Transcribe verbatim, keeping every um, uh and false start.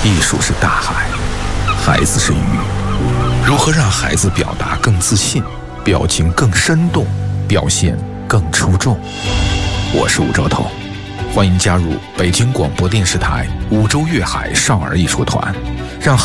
艺术是大海，孩子是鱼。如何让孩子表达更自信，表情更生动，表现更出众？我是吴周彤，欢迎加入北京广播电视台五洲粤海少儿艺术团，让